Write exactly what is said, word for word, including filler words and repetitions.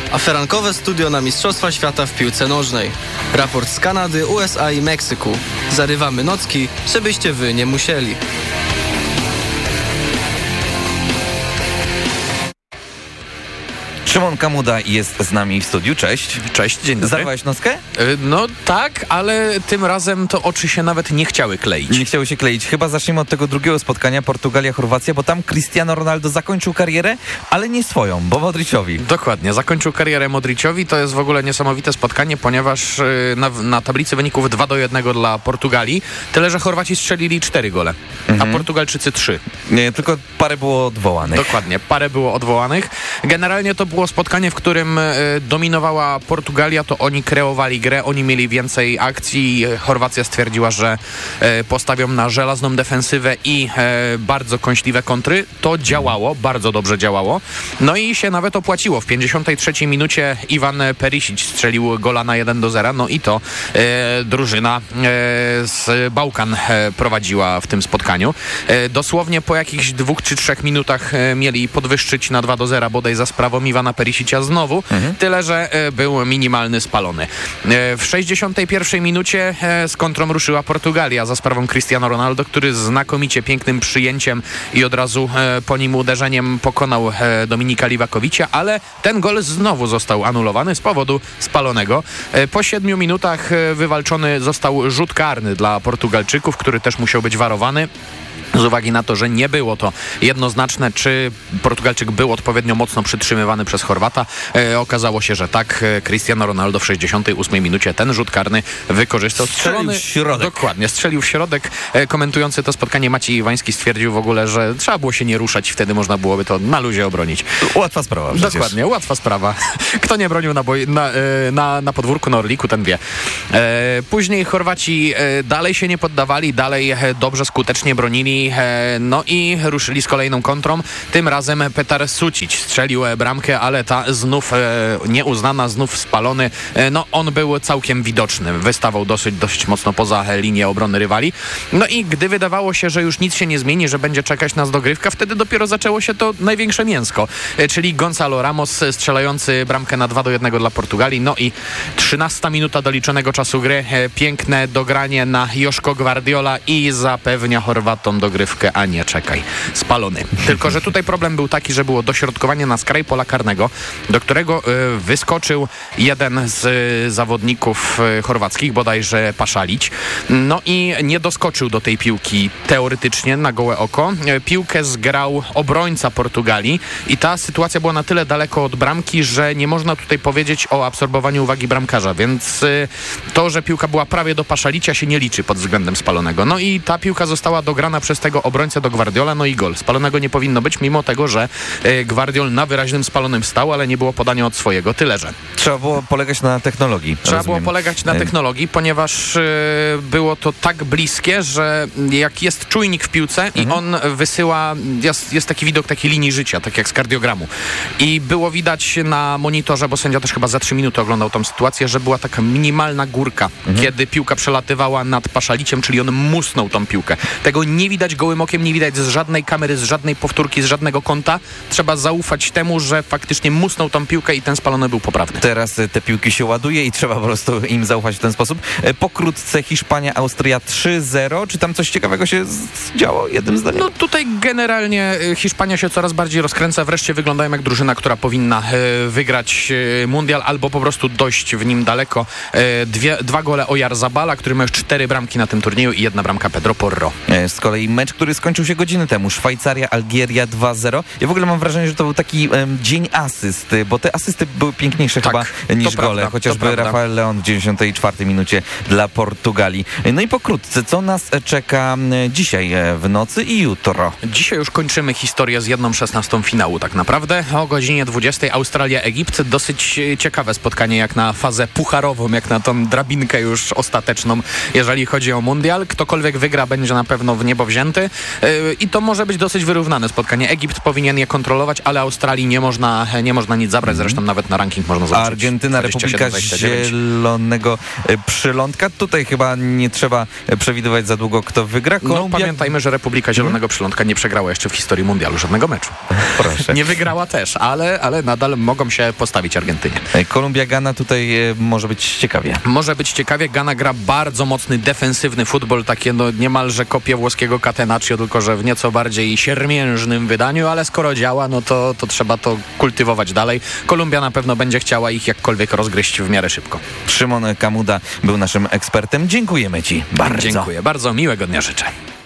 a ferankowe studio na Mistrzostwa Świata w piłce nożnej. Raport z Kanady, U S A i Meksyku. Zarywamy nocki, żebyście wy nie musieli. Szymon Kamuda jest z nami w studiu. Cześć. Cześć, dzień dobry. Zarwałeś noskę? No tak, ale tym razem to oczy się nawet nie chciały kleić. Nie chciały się kleić. Chyba zaczniemy od tego drugiego spotkania, Portugalia-Chorwacja, bo tam Cristiano Ronaldo zakończył karierę, ale nie swoją, bo Modricowi. Dokładnie, zakończył karierę Modricowi. To jest w ogóle niesamowite spotkanie, ponieważ na, na tablicy wyników dwa do jednego dla Portugalii, tyle że Chorwaci strzelili cztery gole, mhm. a Portugalczycy trzy. Nie, tylko parę było odwołanych. Dokładnie, parę było odwołanych. Generalnie to było spotkanie, w którym e, dominowała Portugalia, to oni kreowali grę, oni mieli więcej akcji. Chorwacja stwierdziła, że e, postawią na żelazną defensywę i e, bardzo kąśliwe kontry. To działało, bardzo dobrze działało. No i się nawet opłaciło. W pięćdziesiątej trzeciej minucie Iwan Perisic strzelił gola na jeden do zera. No i to e, drużyna e, z Bałkan e, prowadziła w tym spotkaniu. E, dosłownie po jakichś dwóch czy trzech minutach e, mieli podwyższyć na dwa do zera bodaj za sprawą Iwana Perisicia znowu, mhm. tyle że e, był minimalny spalony. E, w sześćdziesiątej pierwszej minucie e, z kontrą ruszyła Portugalia za sprawą Cristiano Ronaldo, który znakomicie pięknym przyjęciem i od razu e, po nim uderzeniem pokonał e, Dominika Livakovicia, ale ten gol znowu został anulowany z powodu spalonego. E, po siedmiu minutach e, wywalczony został rzut karny dla Portugalczyków, który też musiał być warowany. Z uwagi na to, że nie było to jednoznaczne, czy Portugalczyk był odpowiednio mocno przytrzymywany przez Chorwata. E, okazało się, że tak. Cristiano Ronaldo w sześćdziesiątej ósmej minucie ten rzut karny wykorzystał. Strzelił w środek. Dokładnie, strzelił w środek. E, komentujący to spotkanie Maciej Iwański stwierdził w ogóle, że trzeba było się nie ruszać, wtedy można byłoby to na luzie obronić. Łatwa sprawa przecież. Dokładnie, łatwa sprawa. Kto nie bronił na, boj- na, na, na podwórku, na Orliku, ten wie. E, później Chorwaci e, dalej się nie poddawali, dalej e, dobrze, skutecznie bronili. No i ruszyli z kolejną kontrą. Tym razem Petar Sucic strzelił bramkę, ale ta znów e, nieuznana, znów spalony. E, no on był całkiem widoczny. Wystawał dosyć, dość mocno poza linię obrony rywali. No i gdy wydawało się, że już nic się nie zmieni, że będzie czekać nas dogrywka, wtedy dopiero zaczęło się to największe mięsko. E, czyli Gonzalo Ramos strzelający bramkę na dwa do jednego dla Portugalii. No i trzynasta minuta doliczonego czasu gry. E, piękne dogranie na Joszko Gvardiol i zapewnia Chorwatom dogrywkę. A nie, czekaj, spalony. Tylko że tutaj problem był taki, że było dośrodkowanie na skraj pola karnego, do którego y, wyskoczył jeden z y, zawodników y, chorwackich, bodajże Paszalić. No i nie doskoczył do tej piłki teoretycznie na gołe oko. Y, piłkę zgrał obrońca Portugalii i ta sytuacja była na tyle daleko od bramki, że nie można tutaj powiedzieć o absorbowaniu uwagi bramkarza, więc y, to, że piłka była prawie do Paszalicia, się nie liczy pod względem spalonego. No i ta piłka została dograna przez tego obrońcę do Gvardiola, no i gol. Spalonego nie powinno być, mimo tego, że e, Gvardiol na wyraźnym spalonym stał, ale nie było podania od swojego. Tyle, że. Trzeba było polegać na technologii. Trzeba rozumiem. było polegać na technologii, ponieważ e, było to tak bliskie, że jak jest czujnik w piłce mhm. i on wysyła, jest, jest taki widok takiej linii życia, tak jak z kardiogramu. I było widać na monitorze, bo sędzia też chyba za trzy minuty oglądał tą sytuację, że była taka minimalna górka, mhm. kiedy piłka przelatywała nad Paszaliciem, czyli on musnął tą piłkę. Tego nie widać gołym okiem, nie widać z żadnej kamery, z żadnej powtórki, z żadnego kąta. Trzeba zaufać temu, że faktycznie musnął tą piłkę i ten spalony był poprawny. Teraz te piłki się ładuje i trzeba po prostu im zaufać w ten sposób. Pokrótce Hiszpania, Austria trzy zero. Czy tam coś ciekawego się działo jednym zdaniem? No tutaj generalnie Hiszpania się coraz bardziej rozkręca. Wreszcie wyglądają jak drużyna, która powinna e, wygrać e, mundial albo po prostu dojść w nim daleko. E, dwie, dwa gole Oyarzabala, który ma już cztery bramki na tym turnieju i jedna bramka Pedro Porro. E, z kolei mecz, który skończył się godzinę temu. Szwajcaria, Algieria dwa zero. Ja w ogóle mam wrażenie, że to był taki um, dzień asyst, bo te asysty były piękniejsze tak, chyba niż gole. Prawda, chociażby Rafael Leon w dziewięćdziesiątej czwartej minucie dla Portugalii. No i pokrótce, co nas czeka dzisiaj w nocy i jutro? Dzisiaj już kończymy historię z jedną szesnastą finału tak naprawdę. O godzinie dwudziestej Australia-Egipt. Dosyć ciekawe spotkanie jak na fazę pucharową, jak na tą drabinkę już ostateczną, jeżeli chodzi o mundial. Ktokolwiek wygra, będzie na pewno w niebo wzięty. I to może być dosyć wyrównane spotkanie. Egipt powinien je kontrolować, ale Australii nie można, nie można nic zabrać. Zresztą nawet na ranking można zobaczyć. Argentyna, Republika Zielonego Przylądka. Tutaj chyba nie trzeba przewidywać za długo, kto wygra. Kolumbia... No pamiętajmy, że Republika Zielonego Przylądka nie przegrała jeszcze w historii mundialu żadnego meczu. Proszę. Nie wygrała też, ale, ale nadal mogą się postawić Argentynie. Kolumbia, Gana, tutaj może być ciekawie. Może być ciekawie. Gana gra bardzo mocny, defensywny futbol, takie no niemalże kopie włoskiego Catenaccio, tylko że w nieco bardziej siermiężnym wydaniu, ale skoro działa, no to, to trzeba to kultywować dalej. Kolumbia na pewno będzie chciała ich jakkolwiek rozgryźć w miarę szybko. Szymon Kamuda był naszym ekspertem. Dziękujemy Ci bardzo. Dziękuję bardzo. Miłego dnia życzę.